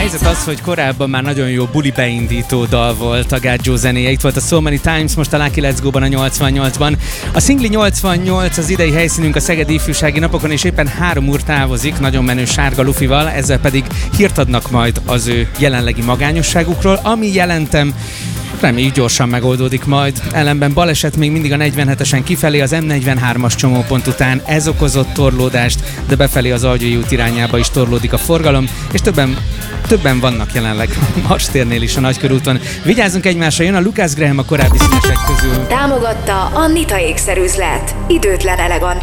helyzet az, hogy korábban már nagyon jó buli beindító dal volt a Gágyó zenéje. Itt volt a So Many Times, most a Lucky Let's Go-ban a 88-ban. A Szingli 88 az idei helyszínünk a Szegedi Ifjúsági Napokon, és éppen 3 úr távozik, nagyon menő sárga lufival, ezzel pedig hírt adnak majd az ő jelenlegi magányosságukról, ami jelentem reméljük gyorsan megoldódik majd. Ellenben baleset még mindig a 47-esen kifelé az M43-as csomópont után. Ez okozott torlódást, de befelé az Algyői út irányába is torlódik a forgalom, és többen vannak jelenleg Mars térnél is a Nagykörúton. Vigyázzunk egymásra, jön a Lucas Graham a korábbi színesek közül. Támogatta a Nita ékszerüzlet. Időtlen elegancia.